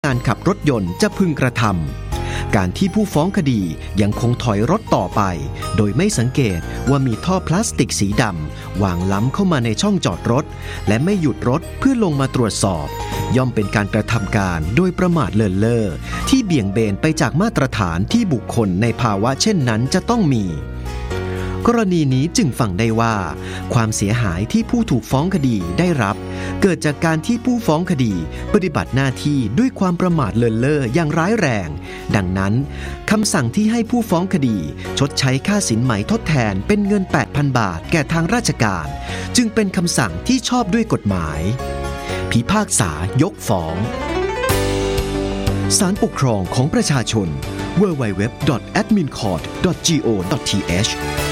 งานขับรถยนต์จะพึงกระทำการที่ผู้ฟ้องคดียังคงถอยรถต่อไปโดยไม่สังเกตว่ามีท่อพลาสติกสีดำวางล้ำเข้ามาในช่องจอดรถและไม่หยุดรถเพื่อลงมาตรวจสอบย่อมเป็นการกระทำการโดยประมาทเลินเล่อที่เบี่ยงเบนไปจากมาตรฐานที่บุคคลในภาวะเช่นนั้นจะต้องมีกรณีนี้จึงฟังได้ว่าความเสียหายที่ผู้ถูกฟ้องคดีได้รับเกิดจากการที่ผู้ฟ้องคดีปฏิบัติหน้าที่ด้วยความประมาทเลินเล่ออย่างร้ายแรงดังนั้นคำสั่งที่ให้ผู้ฟ้องคดีชดใช้ค่าสินไหมทดแทนเป็นเงิน 8,000 บาทแก่ทางราชการจึงเป็นคำสั่งที่ชอบด้วยกฎหมายพิพากษายกฟ้องศาลปกครองของประชาชน www.admincourt.go.th